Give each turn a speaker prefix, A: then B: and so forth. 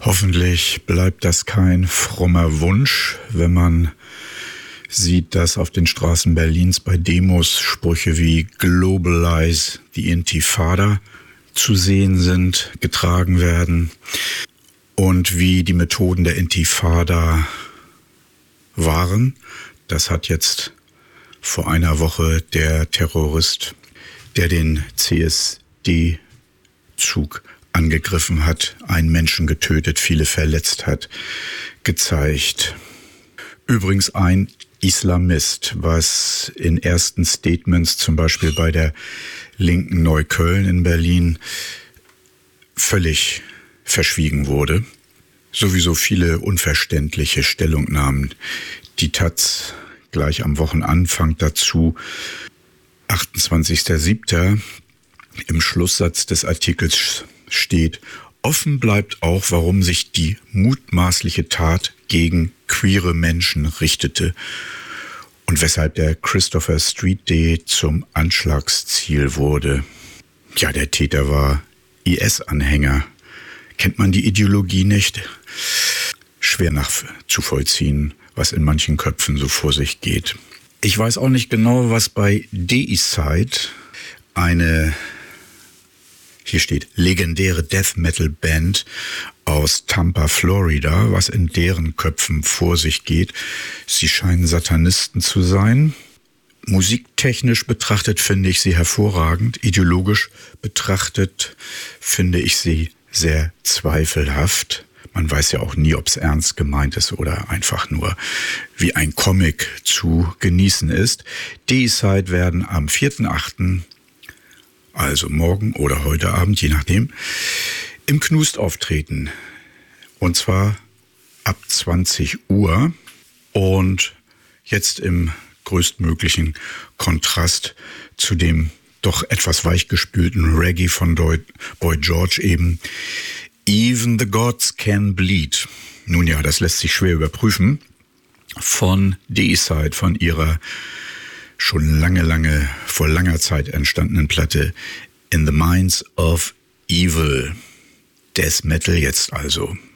A: Hoffentlich bleibt das kein frommer Wunsch, wenn man sieht, dass auf den Straßen Berlins bei Demos Sprüche wie Globalize the Intifada zu sehen sind, getragen werden und wie die Methoden der Intifada waren. Das hat jetzt vor einer Woche der Terrorist, der den CSD-Zug angegriffen hat, einen Menschen getötet, viele verletzt hat, gezeigt. Übrigens ein Islamist, was in ersten Statements zum Beispiel bei der linken Neukölln in Berlin völlig verschwiegen wurde. Sowieso viele unverständliche Stellungnahmen. Die Taz gleich am Wochenanfang dazu, 28.07. im Schlusssatz des Artikels steht: Offen bleibt auch, warum sich die mutmaßliche Tat gegen queere Menschen richtete und weshalb der Christopher Street Day zum Anschlagsziel wurde. Ja, der Täter war IS-Anhänger. Kennt man die Ideologie nicht? Schwer nachzuvollziehen, was in manchen Köpfen so vor sich geht. Ich weiß auch nicht genau, was bei Deicide, eine, hier steht, legendäre Death Metal Band aus Tampa, Florida, was in deren Köpfen vor sich geht. Sie scheinen Satanisten zu sein. Musiktechnisch betrachtet finde ich sie hervorragend. Ideologisch betrachtet finde ich sie sehr zweifelhaft. Man weiß ja auch nie, ob es ernst gemeint ist oder einfach nur wie ein Comic zu genießen ist. Deicide werden am 4.8., also morgen oder heute Abend, je nachdem, im Knust auftreten. Und zwar ab 20 Uhr. Und jetzt im größtmöglichen Kontrast zu dem doch etwas weichgespülten Reggae von Boy George eben. Even the Gods Can Bleed. Nun ja, das lässt sich schwer überprüfen. Von Deicide, von ihrer schon vor langer Zeit entstandenen Platte In the Minds of Evil. Death Metal jetzt also.